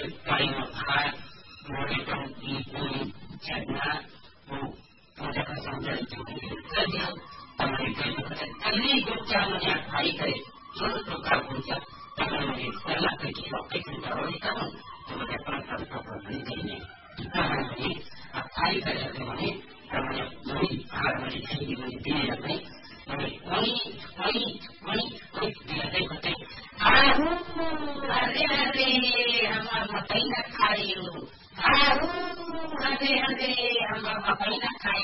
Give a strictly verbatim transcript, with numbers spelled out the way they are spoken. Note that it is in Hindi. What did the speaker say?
पाइमा भात मोडेटम पूरी चना पूजा का समझाई कर दिया तमारी तभी बच्चा मुझे खाई करे जो प्रकार पूजा तमारी मुझे सलाह करके अपने चिंता हो रही था तो मुझे अपना सबका प्रॉब्लम नहीं है खाई करे मुझे मुझे वही हार मुझे खाई मुझे दिए जाते वही वही वही वही दिए होते आरू अरे अरे हमारा मकई न खाई आरू अरे अरे हमारा मकई न खाई